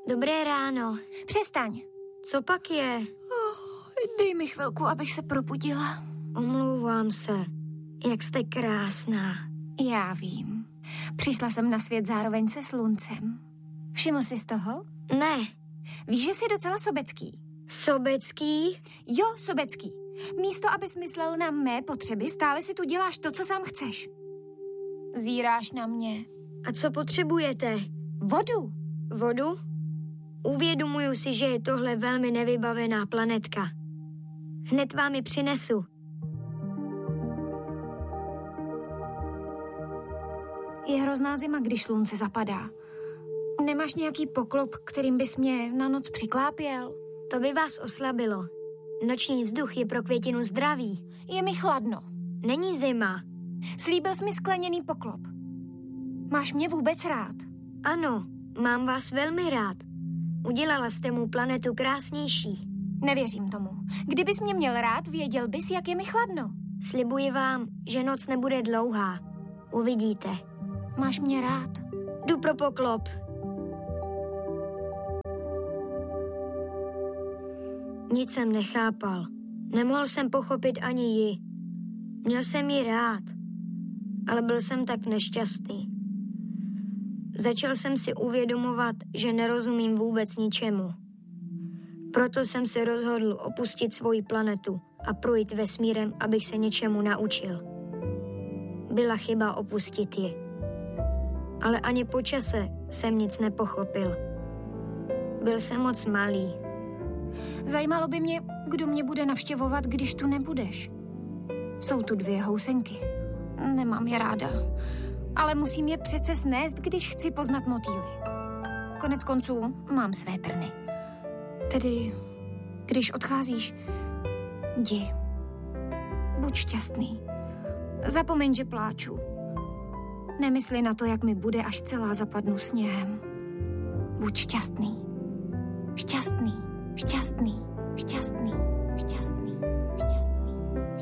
Dobré ráno. Přestaň. Co pak je? Dej mi chvilku, abych se probudila. Omlouvám se. Jak jste krásná. Já vím. Přišla jsem na svět zároveň se sluncem. Všiml jsi z toho? Ne. Víš, že jsi docela sobecký. Sobecký? Jo, sobecký. Místo, abys myslel na mé potřeby, stále si tu děláš to, co sám chceš. Zíráš na mě. A co potřebujete? Vodu. Vodu? Uvědomuju si, že je tohle velmi nevybavená planetka. Hned vám ji přinesu. Je hrozná zima, když slunce zapadá. Nemáš nějaký poklop, kterým bys mě na noc přiklápěl? To by vás oslabilo. Noční vzduch je pro květinu zdravý. Je mi chladno. Není zima. Slíbil jsi mi skleněný poklop. Máš mě vůbec rád? Ano, mám vás velmi rád. Udělala jste mu planetu krásnější. Nevěřím tomu. Kdybys mě měl rád, věděl bys, jak je mi chladno. Slibuji vám, že noc nebude dlouhá. Uvidíte. Máš mě rád? Jdu pro poklop. Nic jsem nechápal. Nemohl jsem pochopit ani ji. Měl jsem ji rád, ale byl jsem tak nešťastný. Začal jsem si uvědomovat, že nerozumím vůbec ničemu. Proto jsem se rozhodl opustit svoji planetu a projít vesmírem, abych se něčemu naučil. Byla chyba opustit ji. Ale ani po čase jsem nic nepochopil. Byl jsem moc malý. Zajímalo by mě, kdo mě bude navštěvovat, když tu nebudeš. Jsou tu 2 housenky. Nemám je ráda. Ale musím je přece snést, když chci poznat motýly. Konec konců mám své trny. Tedy, když odcházíš, jdi. Buď šťastný. Zapomeň, že pláču. Nemysli na to, jak mi bude, až celá zapadnu sněhem. Buď šťastný. Šťastný. Šťastný. Šťastný. Šťastný.